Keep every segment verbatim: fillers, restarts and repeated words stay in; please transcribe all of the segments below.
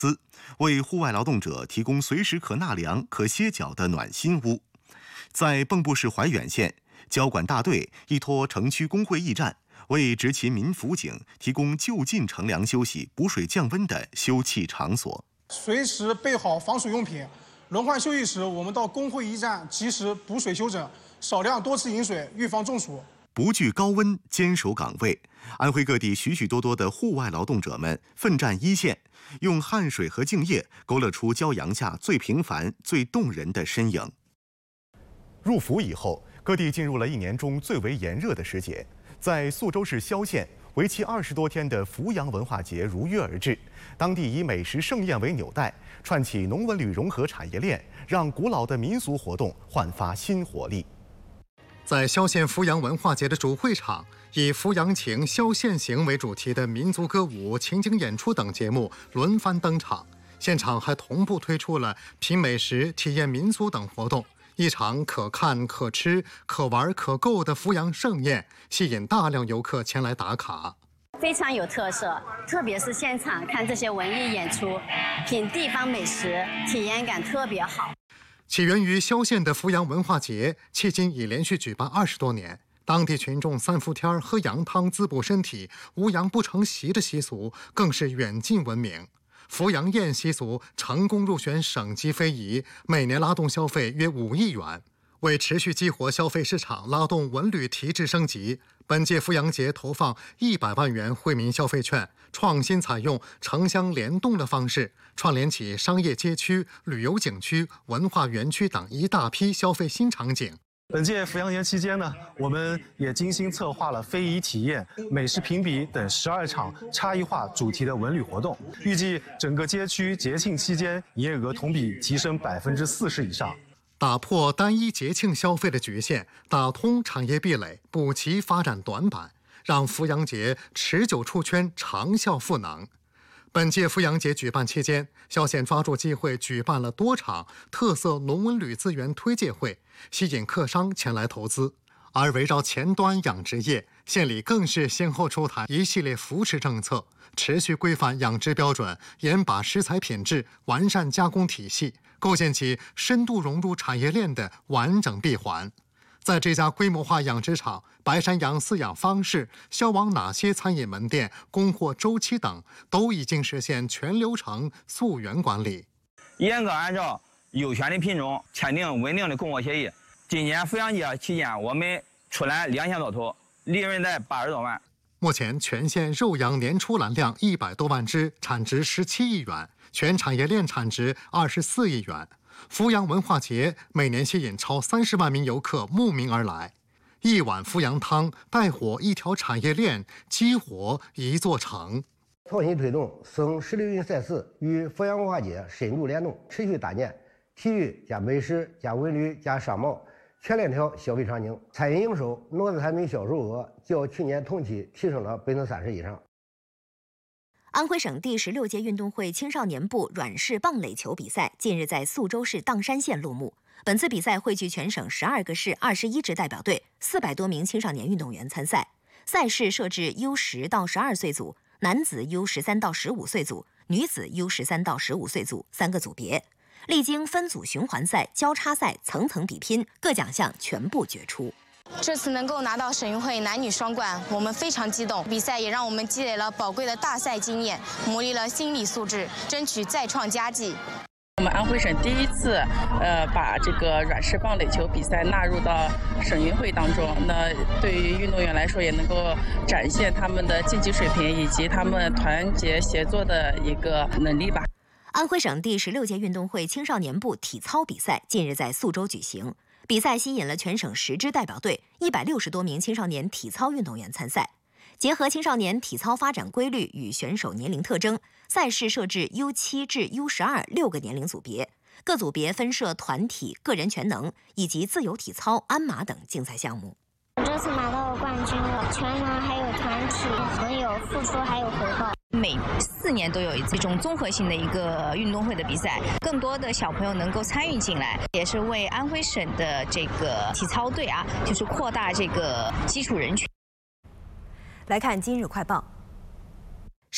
资，为户外劳动者提供随时可纳凉、可歇脚的暖心屋。在蚌埠市怀远县，交管大队依托城区工会驿站，为执勤民辅警提供就近乘凉休息、补水降温的休憩场所。 随时备好防暑用品，轮换休息时，我们到工会驿站及时补水休整，少量多次饮水，预防中暑。 不惧高温，坚守岗位。安徽各地许许多多的户外劳动者们奋战一线，用汗水和敬业勾勒出骄阳下最平凡、最动人的身影。入伏以后，各地进入了一年中最为炎热的时节。在宿州市萧县，为期二十多天的伏阳文化节如约而至。当地以美食盛宴为纽带，串起农文旅融合产业链，让古老的民俗活动焕发新活力。 在萧县伏阳文化节的主会场，以“伏阳情，萧县行”为主题的民族歌舞、情景演出等节目轮番登场。现场还同步推出了品美食、体验民俗等活动。一场可看、可吃、可玩、可购的伏阳盛宴，吸引大量游客前来打卡。 非常有特色，特别是现场看这些文艺演出，品地方美食，体验感特别好。 起源于萧县的伏阳文化节，迄今已连续举办二十多年。当地群众三伏天喝羊汤滋补身体、无羊不成席的习俗更是远近闻名。伏阳宴习俗成功入选省级非遗，每年拉动消费约五亿元。为持续激活消费市场，拉动文旅提质升级，本届伏阳节投放一百万元惠民消费券，创新采用城乡联动的方式，串联起商业街区、旅游景区、文化园区等一大批消费新场景。 本届伏阳节期间呢，我们也精心策划了非遗体验、美食评比等十二场差异化主题的文旅活动，预计整个街区节庆期间营业额同比提升百分之四十以上。 打破单一节庆消费的局限，打通产业壁垒，补齐发展短板，让伏阳节持久出圈、长效赋能。本届伏阳节举办期间，萧县抓住机会举办了多场特色农文旅资源推介会，吸引客商前来投资。而围绕前端养殖业，县里更是先后出台一系列扶持政策，持续规范养殖标准，严把食材品质，完善加工体系，构建起深度融入产业链的完整闭环。在这家规模化养殖场，白山羊饲养方式、销往哪些餐饮门店、供货周期等，都已经实现全流程溯源管理， 严格按照优选的品种签订稳定的供货协议。今年伏阳节期间，我们出栏两千多头，利润在八十多万。 目前全县肉羊年出栏量一百多万只，产值十七亿元，全产业链产值二十四亿元。伏阳文化节每年吸引超三十万名游客慕名而来，一碗伏阳汤带火一条产业链，激活一座城。 创新推动省十六运赛事与伏阳文化节深度联动，持续搭建体育加美食加文旅加商贸全链条消费场景，餐饮营收、农产品销售额较去年同期提升了百分之三十以上。 安徽省第十六届运动会青少年部软式棒垒球比赛近日在宿州市砀山县落幕。本次比赛汇聚全省十二个市二十一支代表队，四百多名青少年运动员参赛。赛事设置 U 十到十二岁组、男子 U 十三到十五岁组、女子 U 十三到十五岁组三个组别。历经分组循环赛、交叉赛层层比拼，各奖项全部决出。 这次能够拿到省运会男女双冠，我们非常激动。比赛也让我们积累了宝贵的大赛经验，磨砺了心理素质，争取再创佳绩。 我们安徽省第一次，呃，把这个软式棒垒球比赛纳入到省运会当中。那对于运动员来说，也能够展现他们的竞技水平以及他们团结协作的一个能力吧。 安徽省第十六届运动会青少年部体操比赛近日在宿州举行。比赛吸引了全省十支代表队，一百六十多名青少年体操运动员参赛。结合青少年体操发展规律与选手年龄特征，赛事设置 U 七至 U 十二六个年龄组别，各组别分设团体、个人全能以及自由体操、鞍马等竞赛项目。 我这次拿到冠军了，全能还有团体，很有付出还有回报。 每四年都有一次这种综合性的一个运动会的比赛，更多的小朋友能够参与进来，也是为安徽省的这个体操队啊，就是扩大这个基础人群。 来看今日快报。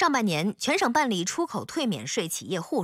上半年，全省办理出口退免税企业户